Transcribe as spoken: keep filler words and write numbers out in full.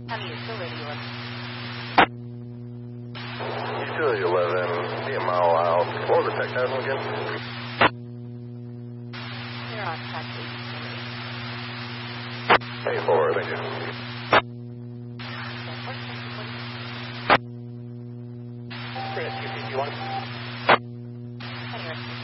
County Utility eleven. Utility eleven, be a mile out. What was the tech title again? They're on track eighty-four. eighty-four, thank you. So, what, Chris, you one.